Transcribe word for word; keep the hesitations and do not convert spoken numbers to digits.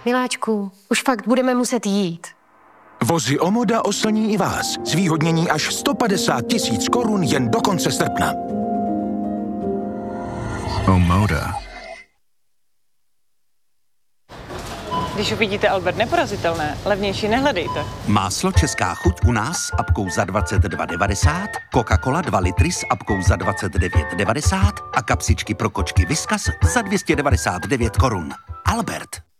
Miláčku, už fakt budeme muset jít. Vozy Omoda oslní i vás. Zvýhodnění až sto padesát tisíc korun jen do konce srpna. Omoda. Když uvidíte Albert neporazitelné, levnější nehledejte. Máslo Česká chuť u nás s apkou za dvacet dva devadesát, Coca-Cola dva litry s apkou za dvacet devět devadesát a kapsičky pro kočky Whiskas za dvě stě devadesát devět korun. Albert.